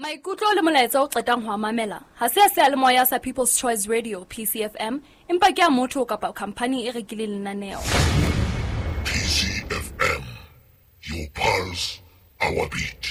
Maikutlo le molaetsa o qetang ho mamela ha se seyalemoya sa People's Choice Radio PCFM empa ke a motho kapa company e rekileng lenaneo. PCFM, your pulse, our beat.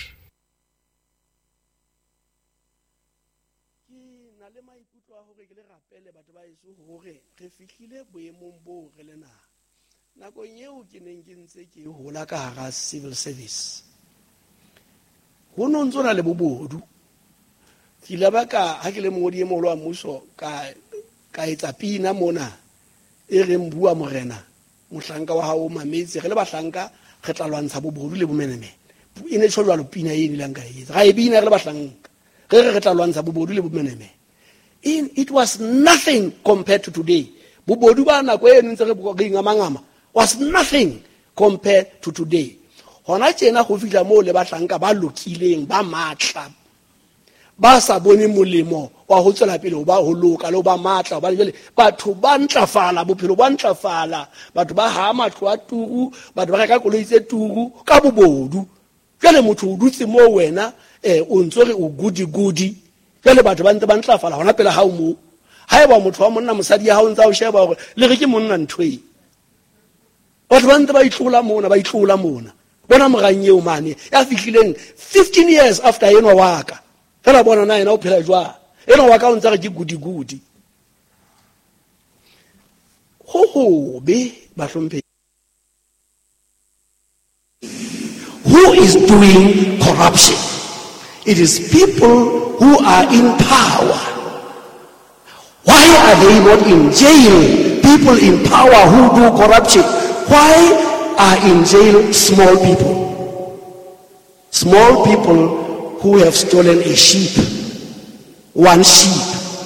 Ke na le maikutlo a hore ke le rapele batho ba iso hore re fihlile boemong bo re le naha. Nakong eo ke neng ke ntse ke hola ka hara civil service. Ho no ntsona le bobodu ke labaka ha ke le mongodi e moholo wa mmuso ka etsa pina mona e re mbua morena mohlanka wa hao mametse re le bahlanka re tla lwantsha bobodu le bomenemene e ne tsho jwalo pina e ile nka etsa ga e bina re le bahlanka re tla lwantsha bobodu le bomenemene. It was nothing compared to today. Bobodu ba nako e ntse re ngamangama was nothing compared to today. Hona tjena go fihla mo le bahlanka ba lokileng ba matla ba sa bone molemo wa ho tswela pele ba ho loka le ba matla ba jele batho ba ntlafala bophelo ba ntlafala batho ba ha matlo a turu batho ba reka koloi tse turu ka bobodu jele motho o dutse mo wena o ntso re o gudi jele batho ba ntse ba ntlafala hona pele ha o mo ha eba motho wa monna mosadi ya ha o ntse o sheba hore le re ke monna nthwe batho ba ntse ba itlola mona bona moranyeo mane ya fihlileng 15 years after yenwa waka fela bona na yena o phela jwa yenwa waka o ntse re ke gudi ho be ba hlomphe. Who is doing corruption? It is people who are in power. Why are they not in jail? People in power who do corruption. Why are in jail small people who have stolen a sheep, one sheep,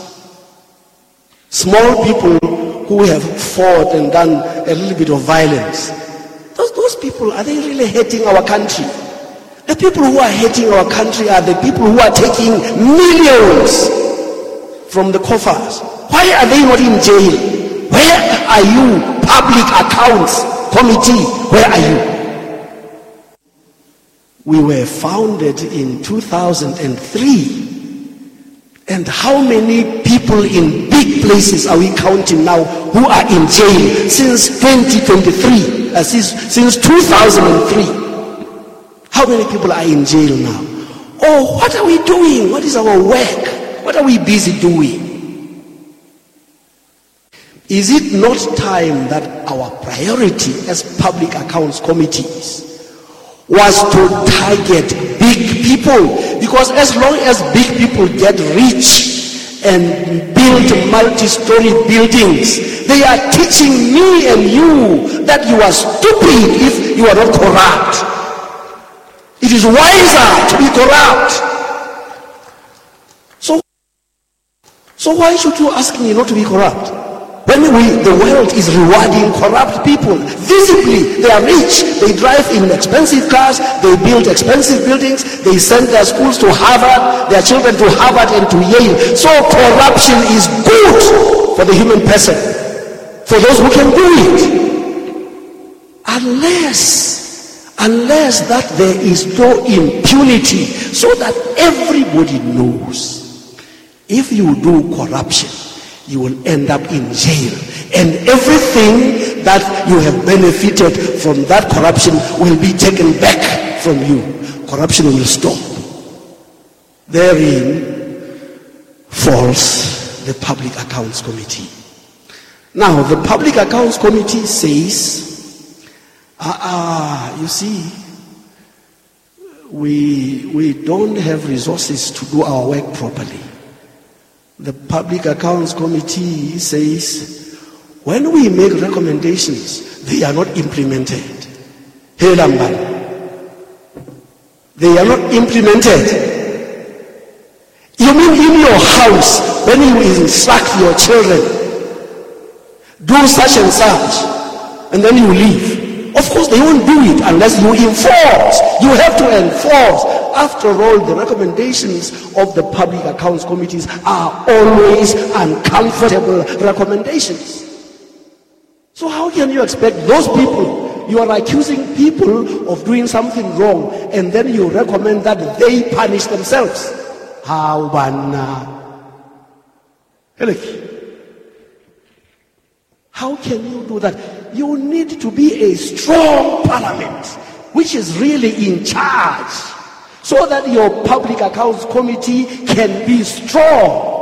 small people who have fought and done a little bit of violence. Those people, are they really hating our country? The people who are hating our country are the people who are taking millions from the coffers. Why are they not in jail? Where are you, public accounts committee, where are you? We were founded in 2003. And how many people in big places are we counting now who are in jail since 2023? Since 2003. How many people are in jail now? Oh, what are we doing? What is our work? What are we busy doing? Is it not time that our priority as public accounts committees was to target big people? Because as long as big people get rich and build multi-story buildings, they are teaching me and you that you are stupid if you are not corrupt. It is wiser to be corrupt. So why should you ask me not to be corrupt? When the world is rewarding corrupt people, visibly, they are rich, they drive in expensive cars, they build expensive buildings, they send their schools to Harvard, their children to Harvard and to Yale. So corruption is good for the human person, for those who can do it. Unless that there is no impunity, so that everybody knows. If you do corruption, you will end up in jail, and everything that you have benefited from that corruption will be taken back from you. Corruption will stop. Therein falls the Public Accounts Committee. Now, the Public Accounts Committee says, you see, we don't have resources to do our work properly. The Public Accounts Committee says, when we make recommendations, they are not implemented. Hey, Lamban, they are not implemented. You mean in your house, when you instruct your children, do such and such, and then you leave? Of course, they won't do it unless you enforce. You have to enforce. After all, the recommendations of the Public Accounts Committees are always uncomfortable recommendations. So how can you expect those people, you are accusing people of doing something wrong, and then you recommend that they punish themselves? How banna? How can you do that? You need to be a strong parliament, which is really in charge, so that your public accounts committee can be strong.